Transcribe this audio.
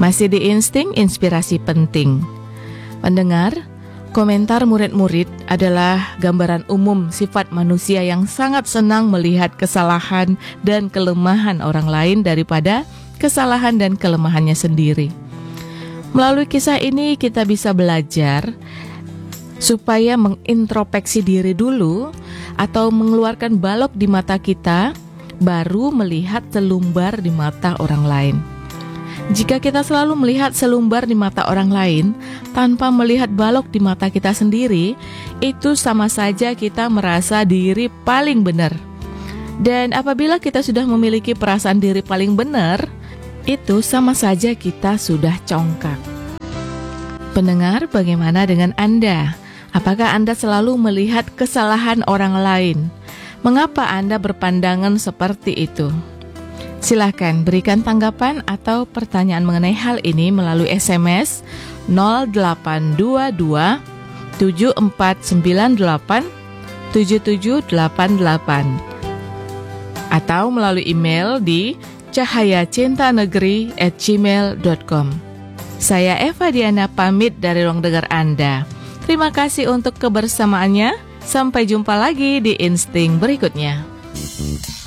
Masih di Insting, inspirasi penting. Pendengar, komentar murid-murid adalah gambaran umum sifat manusia yang sangat senang melihat kesalahan dan kelemahan orang lain daripada kesalahan dan kelemahannya sendiri. Melalui kisah ini kita bisa belajar supaya mengintrospeksi diri dulu atau mengeluarkan balok di mata kita, baru melihat selumbar di mata orang lain. Jika kita selalu melihat selumbar di mata orang lain tanpa melihat balok di mata kita sendiri, itu sama saja kita merasa diri paling benar. Dan apabila kita sudah memiliki perasaan diri paling benar, itu sama saja kita sudah congkak. Pendengar, bagaimana dengan Anda? Apakah Anda selalu melihat kesalahan orang lain? Mengapa Anda berpandangan seperti itu? Silahkan berikan tanggapan atau pertanyaan mengenai hal ini melalui SMS 0822 7498 7788 atau melalui email di cahayacintanegeri@gmail.com. Saya Eva Diana pamit dari ruang dengar Anda. Terima kasih untuk kebersamaannya. Sampai jumpa lagi di Insting berikutnya.